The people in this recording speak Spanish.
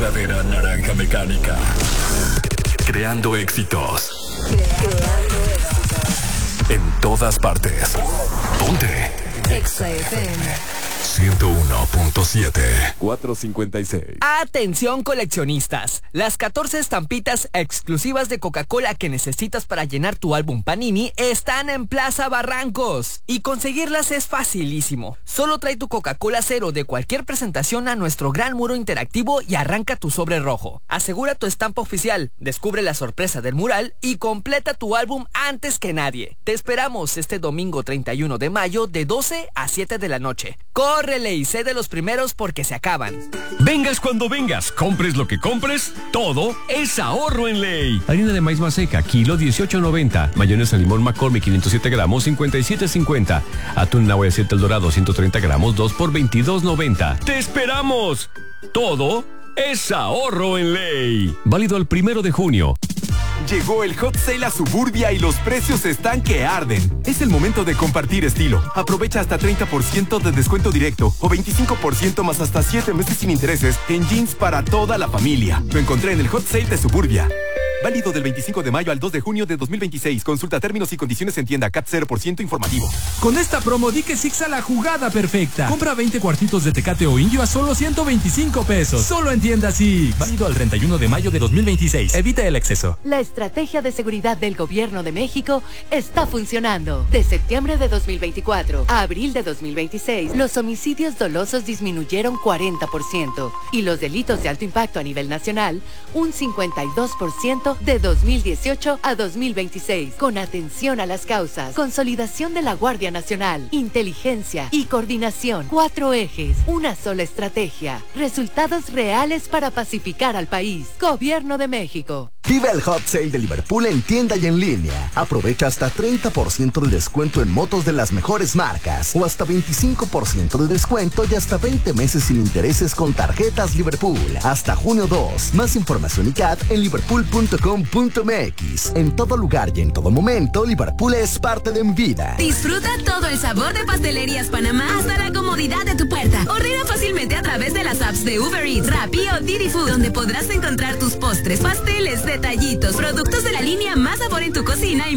verdadera naranja mecánica. Creando éxitos. En todas partes. Ponte. Exa FM 101.7 456. Atención coleccionistas, las 14 estampitas exclusivas de Coca-Cola que necesitas para llenar tu álbum Panini están en Plaza Barrancos y conseguirlas es facilísimo. Solo trae tu Coca-Cola cero de cualquier presentación a nuestro gran muro interactivo y arranca tu sobre rojo. Asegura tu estampa oficial, descubre la sorpresa del mural y completa tu álbum antes que nadie. Te esperamos este domingo 31 de mayo de 12 a 7 de la noche. ¡Córrele y sé de los primeros porque se acaban! Vengas cuando vengas, compres lo que compres, todo es ahorro en Ley. Harina de maíz maseca, kilo 18.90. Mayonesa limón McCormick 507 gramos, 57.50. Atún en agua de aceite El Dorado, 130 gramos, 2 por 22.90. ¡Te esperamos! Todo es ahorro en Ley. Válido el 1 de junio. Llegó el Hot Sale a Suburbia y los precios están que arden. Es el momento de compartir estilo. Aprovecha hasta 30% de descuento directo o 25% más hasta 7 meses sin intereses en jeans para toda la familia. Lo encontré en el Hot Sale de Suburbia. Válido del 25 de mayo al 2 de junio de 2026. Consulta términos y condiciones en tienda. CAT 0% informativo. Con esta promo di que Six a la jugada perfecta. Compra 20 cuartitos de Tecate o Indio a solo 125 pesos. Solo en tienda Six. Válido al 31 de mayo de 2026. Evita el exceso. La estrategia de seguridad del Gobierno de México está funcionando. De septiembre de 2024 a abril de 2026, los homicidios dolosos disminuyeron 40% y los delitos de alto impacto a nivel nacional un 52% de 2018 a 2026, con atención a las causas, consolidación de la Guardia Nacional, inteligencia y coordinación. 4 ejes, una sola estrategia, resultados reales para pacificar al país. Gobierno de México. Vive el Hot Sale de Liverpool en tienda y en línea. Aprovecha hasta 30% de descuento en motos de las mejores marcas o hasta 25% de descuento y hasta 20 meses sin intereses con tarjetas Liverpool. Hasta junio 2. Más información y CAT en liverpool.com.mx. En todo lugar y en todo momento, Liverpool es parte de mi vida. Disfruta todo el sabor de Pastelerías Panamá hasta la comodidad de tu puerta. Ordena fácilmente a través de las apps de Uber Eats, Rappi o Didi Food, donde podrás encontrar tus postres, pasteles, detallitos, productos de la línea más sabor en tu cocina y